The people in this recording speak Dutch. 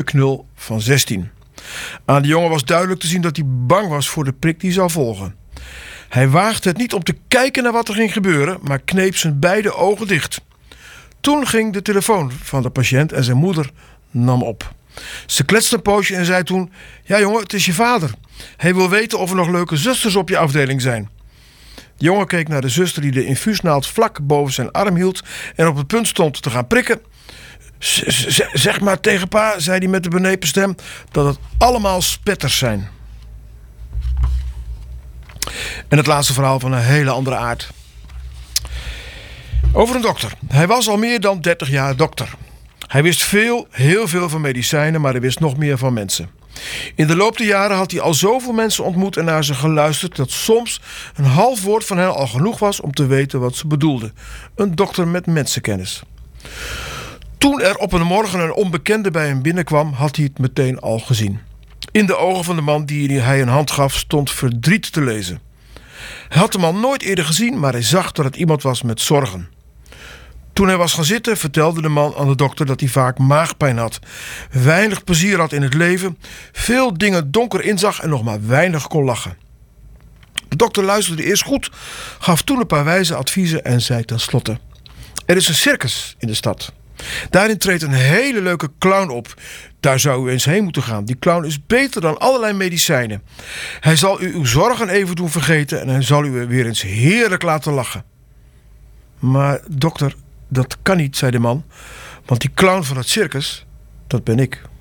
knul van 16. Aan de jongen was duidelijk te zien dat hij bang was voor de prik die zou volgen. Hij waagde het niet om te kijken naar wat er ging gebeuren, maar kneep zijn beide ogen dicht. Toen ging de telefoon van de patiënt en zijn moeder nam op. Ze kletste een poosje en zei toen: ja jongen, het is je vader. Hij wil weten of er nog leuke zusters op je afdeling zijn. De jongen keek naar de zuster die de infuusnaald vlak boven zijn arm hield en op het punt stond te gaan prikken. Zeg maar tegen pa, zei hij met de benepen stem, dat het allemaal spetters zijn. En het laatste verhaal van een hele andere aard. Over een dokter. Hij was al meer dan 30 jaar dokter. Hij wist heel veel van medicijnen, maar hij wist nog meer van mensen. In de loop der jaren had hij al zoveel mensen ontmoet en naar ze geluisterd dat soms een half woord van hen al genoeg was om te weten wat ze bedoelden. Een dokter met mensenkennis. Toen er op een morgen een onbekende bij hem binnenkwam, had hij het meteen al gezien. In de ogen van de man die hij een hand gaf stond verdriet te lezen. Hij had de man nooit eerder gezien, maar hij zag dat het iemand was met zorgen. Toen hij was gaan zitten, vertelde de man aan de dokter dat hij vaak maagpijn had, weinig plezier had in het leven, veel dingen donker inzag en nog maar weinig kon lachen. De dokter luisterde eerst goed, gaf toen een paar wijze adviezen en zei tenslotte: er is een circus in de stad. Daarin treedt een hele leuke clown op. Daar zou u eens heen moeten gaan. Die clown is beter dan allerlei medicijnen. Hij zal u uw zorgen even doen vergeten en hij zal u weer eens heerlijk laten lachen. Maar dokter, dat kan niet, zei de man, want die clown van het circus, dat ben ik.